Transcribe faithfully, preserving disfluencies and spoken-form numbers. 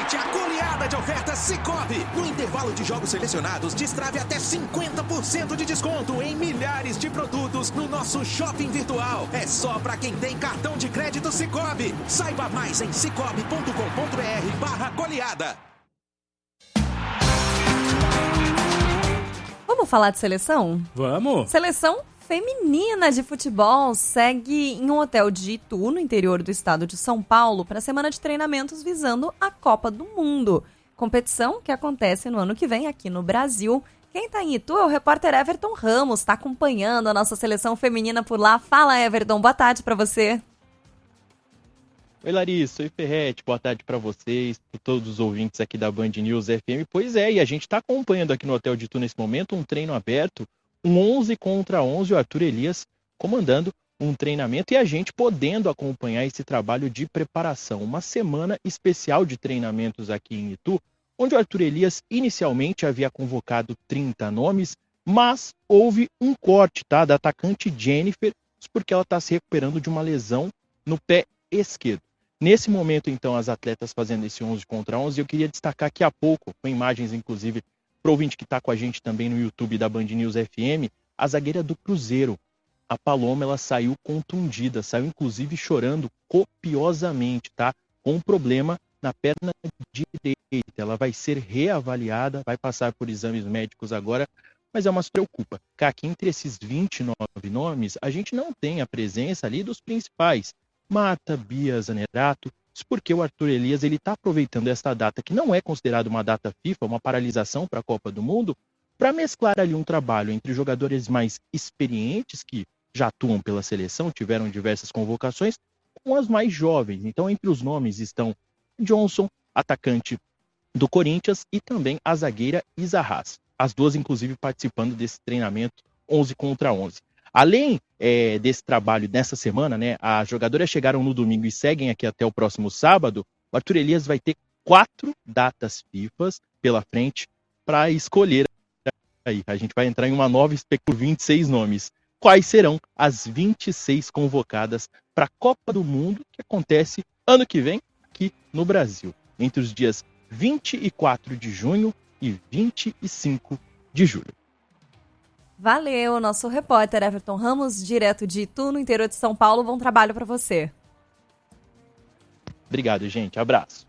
Aproveite a goleada de ofertas Sicoob. No intervalo de jogos selecionados, destrave até cinquenta por cento de desconto em milhares de produtos no nosso shopping virtual. É só para quem tem cartão de crédito Sicoob. Saiba mais em cicobi ponto com ponto br barra goleada. Vamos falar de seleção? Vamos! Seleção feminina de futebol segue em um hotel de Itu, no interior do estado de São Paulo, para a semana de treinamentos visando a Copa do Mundo. Competição que acontece no ano que vem aqui no Brasil. Quem está em Itu é o repórter Everton Ramos, está acompanhando a nossa seleção feminina por lá. Fala, Everton, boa tarde para você. Oi, Larissa, oi, Ferretti, boa tarde para vocês, para todos os ouvintes aqui da Band News F M. Pois é, e a gente está acompanhando aqui no Hotel de Itu nesse momento um treino aberto, um onze contra onze, o Arthur Elias comandando um treinamento e a gente podendo acompanhar esse trabalho de preparação. Uma semana especial de treinamentos aqui em Itu, onde o Arthur Elias inicialmente havia convocado trinta nomes, mas houve um corte, tá, da atacante Jennifer, porque ela está se recuperando de uma lesão no pé esquerdo. Nesse momento, então, as atletas fazendo esse onze contra onze, eu queria destacar que há pouco, com imagens, inclusive, para o ouvinte que está com a gente também no YouTube da Band News F M, a zagueira do Cruzeiro, a Paloma, ela saiu contundida, saiu inclusive chorando copiosamente, tá? Com um problema na perna direita. Ela vai ser reavaliada, vai passar por exames médicos agora, mas é uma se preocupa. Aqui entre esses vinte e nove nomes, a gente não tem a presença ali dos principais. Marta, Bia, Zanerato, isso porque o Arthur Elias ele está aproveitando esta data, que não é considerada uma data FIFA, uma paralisação para a Copa do Mundo, para mesclar ali um trabalho entre jogadores mais experientes, que já atuam pela seleção, tiveram diversas convocações, com as mais jovens. Então, entre os nomes estão Johnson, atacante do Corinthians, e também a zagueira Isa Haas. As duas, inclusive, participando desse treinamento onze contra onze. Além é, desse trabalho dessa semana, né, as jogadoras chegaram no domingo e seguem aqui até o próximo sábado. O Arthur Elias vai ter quatro datas FIFA pela frente para escolher. Aí, a gente vai entrar em uma nova expectativa, vinte e seis nomes. Quais serão as vinte e seis convocadas para a Copa do Mundo, que acontece ano que vem aqui no Brasil, entre os dias vinte e quatro de junho e vinte e cinco de julho. Valeu, nosso repórter Everton Ramos, direto de Itu, no interior de São Paulo. Bom trabalho para você. Obrigado, gente. Abraço.